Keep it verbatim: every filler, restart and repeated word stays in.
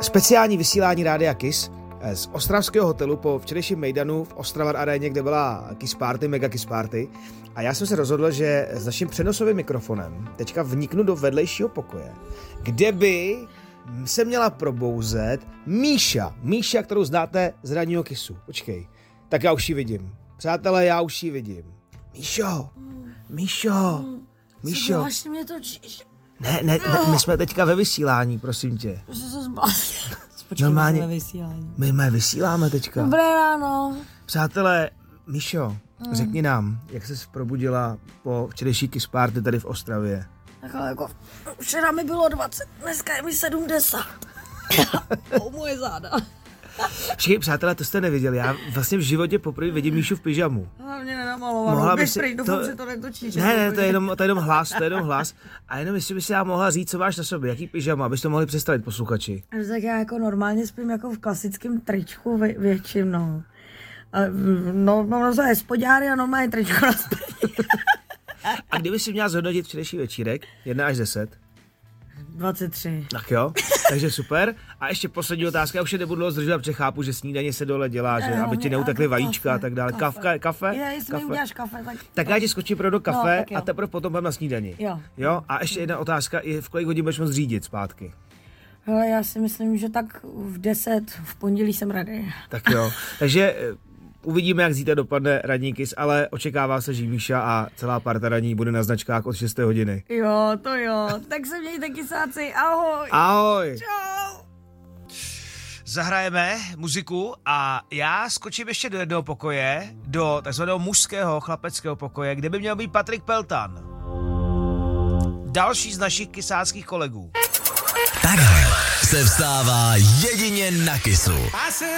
Speciální vysílání Rádia Kiss z ostravského hotelu po včerejším mejdanu v Ostravar aréně, kde byla Kiss Party, mega Kiss Party. A já jsem se rozhodl, že s naším přenosovým mikrofonem teďka vniknu do vedlejšího pokoje, kde by se měla probouzet Míša. Míša, kterou znáte z ranního Kissu. Počkej, tak já už ji vidím. Přátelé, já už ji vidím. Míšo, Míšo, Míšo. Zvláštně mě točíš. Ne, ne, ne, my jsme teďka ve vysílání, prosím tě. Že se zbláznil. Normálně, ve vysílání. My, my vysíláme teďka. Dobré ráno. Přátelé, Míšo, hmm. řekni nám, jak ses probudila po včerejší Kiss Party tady v Ostravě. Tak ale jako, včera mi bylo dvacet, dneska je mi sedmdesát. O moje záda. Všichni přátelé, to jste neviděli, já vlastně v životě poprvé vidím Míšu v pyžamu. Hlavně nenamalovanou, běž pryč, doufám, že to netočíš. Ne, ne, to je, jenom, to je jenom hlas, to je jenom hlas. A jenom jestli by si já mohla říct, co máš na sobě, jaký pyžama, abyste to mohli představit posluchači. Tak já jako normálně spím jako v klasickém tričku vě, většinou. No, no, to je spodňáry a normálně tričko na spaní. A kdyby si měla zhodnotit včerejší večírek, jedna až deset? dvacet tři. Tak jo, takže super. A ještě poslední otázka, já už je nebudu dlouho zdržovat, protože chápu, že snídaně se dole dělá, že aby ti neutekly vajíčka a tak dále. Kafe, kafe? Já, jestli kafe. mi uděláš kafe, tak... Tak já ti skočím pro do kafe no, a teprve potom budeme na snídani. Jo. Jo, a ještě jedna otázka, v kolik hodin budeš moct řídit zpátky? Hele, já si myslím, že tak v deset, v pondělí jsem ready. Tak jo, takže uvidíme, jak zítra dopadne ranní Kiss, ale očekává se, že Míša a celá parta ranní bude na značkách od šesté hodiny. Jo, to jo. Tak se mějte, kysáci. Ahoj. Ahoj. Čau. Zahrajeme muziku a já skočím ještě do jednoho pokoje, do takzvaného mužského chlapeckého pokoje, kde by měl být Patrik Peltan. Další z našich kysáckých kolegů. Takhle se vstává jedině na Kissu.